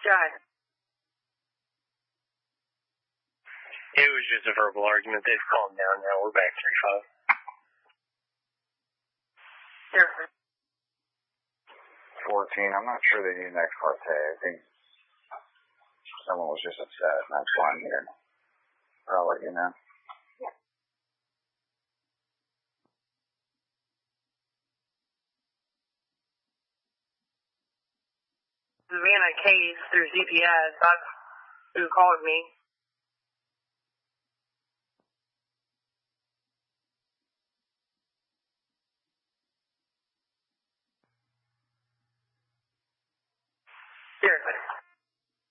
God. It was just a verbal argument. They've calmed down now. We're back 3-5. Sure. 14. I'm not sure they need an ex parte. I think someone was just upset, and that's why I'm here. But I'll let you know. Yeah. The man on case through CPS, that's who called me. Seriously.